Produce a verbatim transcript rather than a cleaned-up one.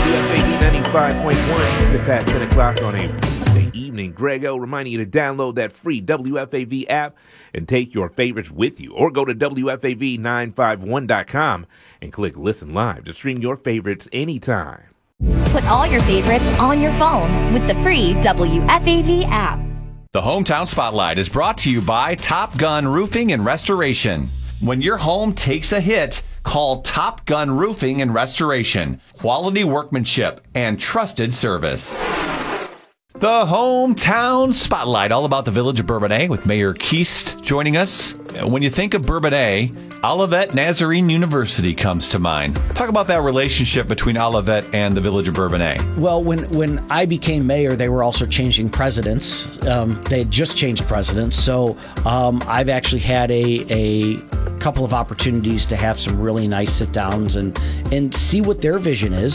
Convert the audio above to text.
W F A V ninety-five point one, just past ten o'clock on a Tuesday evening. Grego reminding you to download that free W F A V app and take your favorites with you. Or go to W F A V nine five one dot com and click Listen Live to stream your favorites anytime. Put all your favorites on your phone with the free W F A V app. The Hometown Spotlight is brought to you by Top Gun Roofing and Restoration. When your home takes a hit, call Top Gun Roofing and Restoration. Quality workmanship and trusted service. The Hometown Spotlight, all about the village of Bourbonnais with Mayor Keast joining us. When you think of Bourbonnais, Olivet Nazarene University comes to mind. Talk about that relationship between Olivet and the village of Bourbonnais. Well, when, when I became mayor, they were also changing presidents. Um, they had just changed presidents. So um, I've actually had a, a couple of opportunities to have some really nice sit-downs and, and see what their vision is.